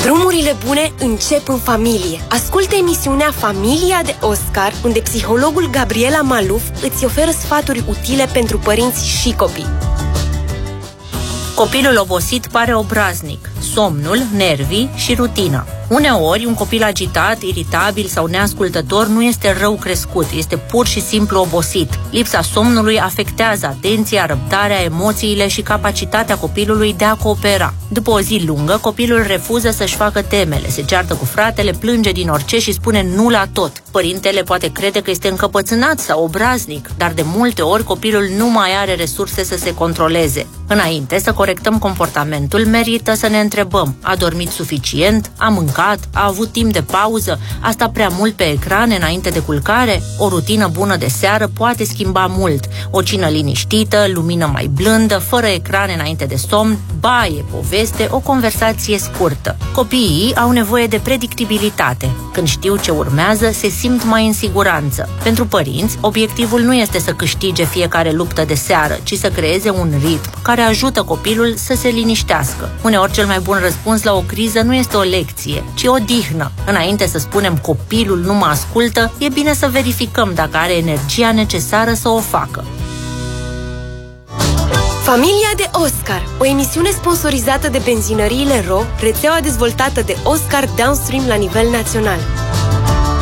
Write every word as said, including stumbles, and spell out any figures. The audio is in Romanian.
Drumurile bune încep în familie. Ascultă emisiunea Familia de Oscar, unde psihologul Gabriela Maluf îți oferă sfaturi utile pentru părinți și copii. Copilul obosit pare obraznic, somnul, nervii și rutina. Uneori, un copil agitat, iritabil sau neascultător nu este rău crescut, este pur și simplu obosit. Lipsa somnului afectează atenția, răbdarea, emoțiile și capacitatea copilului de a coopera. După o zi lungă, copilul refuză să-și facă temele, se ceartă cu fratele, plânge din orice și spune nu la tot. Părintele poate crede că este încăpățânat sau obraznic, dar de multe ori copilul nu mai are resurse să se controleze. Înainte să corectăm comportamentul, merită să ne întrebăm: a dormit suficient? A mâncat? A avut timp de pauză? A stat prea mult pe ecrane înainte de culcare? O rutină bună de seară poate schimba mult. O cină liniștită, lumină mai blândă, fără ecrane înainte de somn, baie, poveste, o conversație scurtă. Copiii au nevoie de predictibilitate. Când știu ce urmează, se simt mai în siguranță. Pentru părinți, obiectivul nu este să câștige fiecare luptă de seară, ci să creeze un ritm care ajută copilul să se liniștească. Uneori cel mai bun răspuns la o criză nu este o lecție, ci o dihnă. Înainte să spunem copilul nu mă ascultă, e bine să verificăm dacă are energia necesară să o facă. Familia de Oscar, o emisiune sponsorizată de benzinăriile R O, rețeaua dezvoltată de Oscar Downstream la nivel național.